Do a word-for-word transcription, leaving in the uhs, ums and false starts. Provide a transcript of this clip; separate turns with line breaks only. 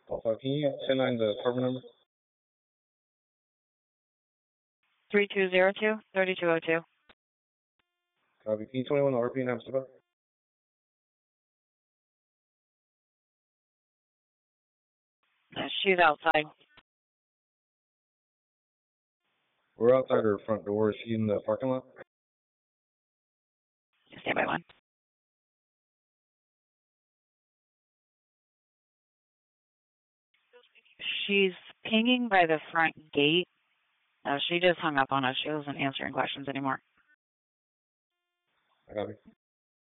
Oh, fuck. Can you send nine the apartment number?
three two zero two, three two zero two.
Copy. P twenty-one, R P and Amsterdam.
She's outside.
We're outside her front door. Is she in the parking lot?
Stand by one. She's pinging by the front gate. Uh, she just hung up on us. She wasn't answering questions anymore.
I copy.